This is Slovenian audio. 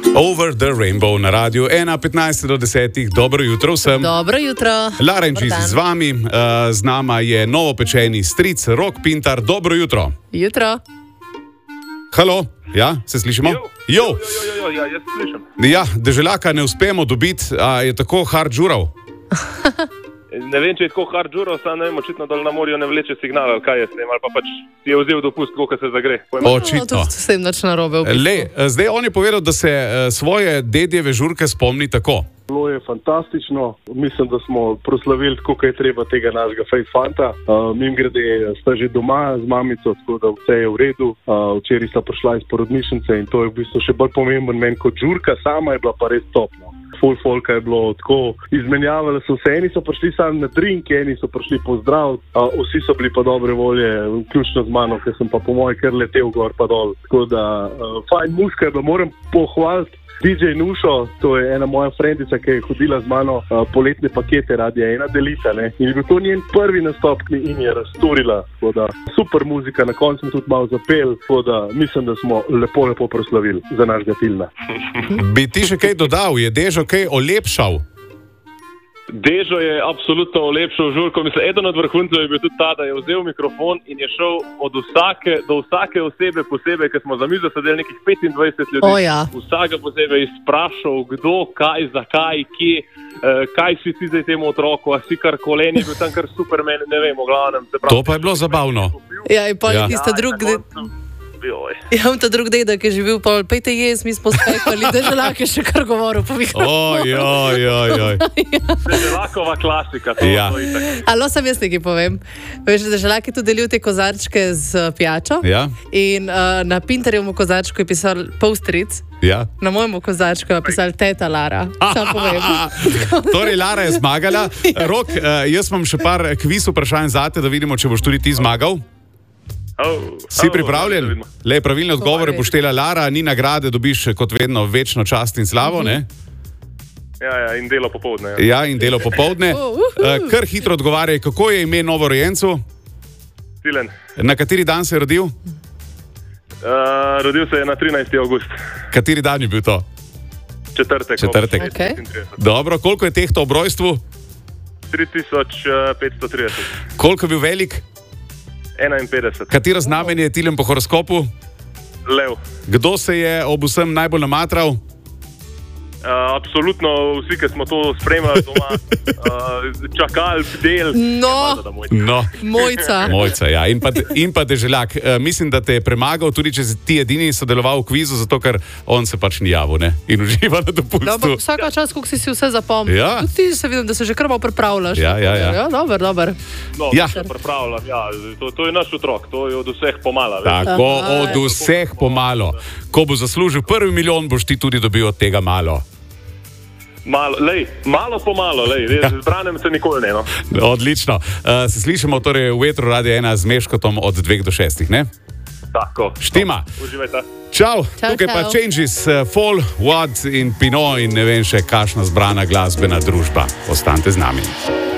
Over the Rainbow na radiju 1:15 do 10. Dobro jutro vsem. Dobro jutro. Lara in Čizi z vami, z nama je novopečeni stric Rok Pintar. Dobro jutro. Jutro. Halo, ja, se slišimo? Ja, jaz slišim. Ja, deželjaka ne uspemo dobiti, a je tako hard žurav. Ne vem, če je tako hard žuro, samo ne vem, očitno dol na morju ne vleče signal, ali kaj je s tem, ali pa pač si je vzel dopust, koliko se zagre. Očitno. To se jim nič narobe. Zdaj on je povedal, da se svoje dedjeve žurke spomni tako. Bilo je fantastično, mislim, da smo proslavili, koliko je treba tega našega fejfanta. Mimogrede, sta že doma z mamico, tako da vse je v redu. Včeraj sta prišla iz porodnišnice in to je v bistvu še bolj pomemben meni kot žurka, sama je bila pa res topno. Ful folka je bilo tako, izmenjavali so se, eni so prišli sami na drink, eni so prišli pozdraviti, vsi so bili pa dobre volje, vključno z mano, ker sem pa po moje kar letel gor pa dol. Tako da, fajn muska je bila, moram pohvaliti DJ Nušo, to je ena moja frendica, ki je hodila z mano poletne pakete Radia 1 delita, ne. In je bil to njen prvi nastop in je razturila, tako da super muzika, na koncu sem tudi malo zapel, tako da mislim, da smo lepo proslavili za našega filma. Bi ti še kaj dodal, je Dežo kaj olepšal? Dežo je absolutno olepšal žurko. Mislim, eden od vrhuncev je bil tudi ta, da je vzel mikrofon in je šel do vsake osebe posebej, ker smo za mizo sedeli nekih 25 ljudi. Vsega posebej izprašal, kdo, kaj, zakaj, kje, kaj si ti zdaj temu otroku, a si kar kolen, je bil tam kar Superman, ne vem, v glavnem. To pa je bilo zabavno. Ja, in pa je tista drug... Ja, ta drug deda, ki je že bil, pa pejte jaz, mi smo skajpali, deželjak je še kar govoril. Deželjakova klasika. Alo, sam jaz nekaj povem. Veš, deželjak je tudi delil te kozarčke z pijačo. In na Pintarjevmu kozarčku je pisal polstric. Na mojemu kozarčku je pisal teta Lara. Sam povem. Torej, Lara je zmagala. Rok, jaz imam še par kviz vprašanj zate, da vidimo, če boš tudi ti zmagal. Si pripravljen? Le, pravilne odgovore poštela Lara, ni nagrade, dobiš kot vedno večno čast in slavo, ne? Ja, in delo popoldne. Ja, in delo popoldne. Kar hitro odgovarjaj, kako je ime novorojencu? Tilen. Na kateri dan se je rodil? Rodil se je na 13. avgust. Kateri dan je bil to? Četrtek. Dobro, koliko je tehto ob rojstvu? 3530. Koliko je bil velik? 51. Katero znamenje je Tilen po horoskopu? Lev. Kdo se je ob vsem najbolj namatral? Absolutno vsi, ki smo to spremljali doma, čakali, bdel. Mojca, ja. In pa deželjak. Mislim, da te je premagal, tudi če si ti edini sodeloval v kvizu, zato ker on se pač ni javil, ne? In uživa na dopustu. Vsaka čas, koliko si vse zapomnil. Tudi ti se vidim, da se že kar malo pripravljaš. Ja. Dober. Se pripravljam, ja. To je naš otrok, to je od vseh pomalo. Tako, od vseh pomalo. Ko bo zaslužil 1 milijon, boš ti tudi dobil od tega malo. Malo po malo, zbranem se nikoli ne. Odlično. Se slišimo torej v etru Radia 1 z Meškotom od 2 do 6, ne? Tako. Štima. Uživajte. Čau. Tukaj pa Changes, Fall, What in Pinot in ne vem še kakšna zbrana glasbena družba. Ostanite z nami.